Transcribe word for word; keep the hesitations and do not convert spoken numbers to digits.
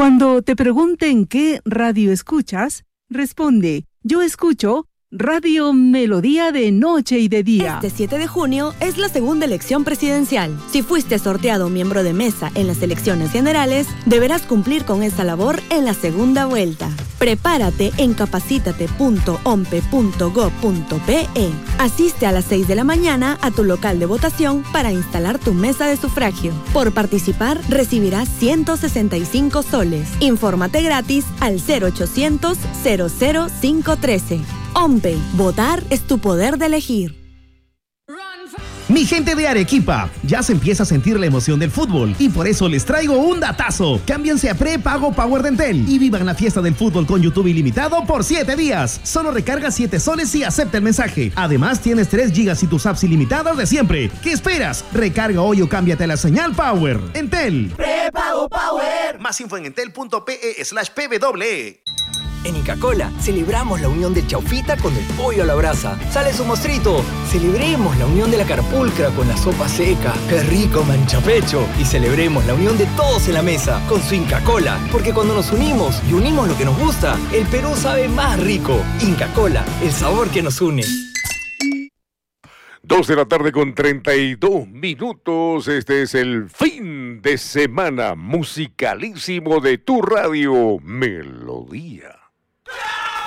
Cuando te pregunten qué radio escuchas, responde, yo escucho Radio Melodía de noche y de día. Este siete de junio es la segunda elección presidencial. Si fuiste sorteado miembro de mesa en las elecciones generales, deberás cumplir con esa labor en la segunda vuelta. Prepárate en capacítate punto ompe punto gob punto pe. Asiste a las seis de la mañana a tu local de votación para instalar tu mesa de sufragio. Por participar, recibirás ciento sesenta y cinco soles. Infórmate gratis al cero ochocientos, cero cero cinco uno tres. OMPE, votar es tu poder de elegir. Mi gente de Arequipa, ya se empieza a sentir la emoción del fútbol y por eso les traigo un datazo. Cámbiense a prepago Power de Entel y vivan la fiesta del fútbol con YouTube ilimitado por siete días. Solo recarga siete soles y acepta el mensaje. Además tienes tres gigas y tus apps ilimitadas de siempre. ¿Qué esperas? Recarga hoy o cámbiate a la señal Power. Entel. Prepago Power. Más info en entel punto pe slash pw. En Inca Kola celebramos la unión del chaufita con el pollo a la brasa. ¡Sale su mostrito! Celebremos la unión de la carpulcra con la sopa seca. ¡Qué rico manchapecho! Y celebremos la unión de todos en la mesa con su Inca Kola. Porque cuando nos unimos y unimos lo que nos gusta, el Perú sabe más rico. Inca Kola, el sabor que nos une. Dos de la tarde con treinta y dos minutos. Este es el fin de semana musicalísimo de tu radio Melodía.